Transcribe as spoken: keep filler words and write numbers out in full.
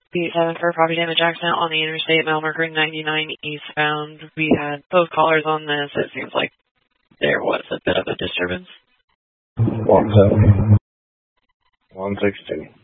B seven for property damage accident on the interstate, mile marker ninety-nine eastbound. We had both callers on this. It seems like there was a bit of a disturbance. One seven. One sixteen.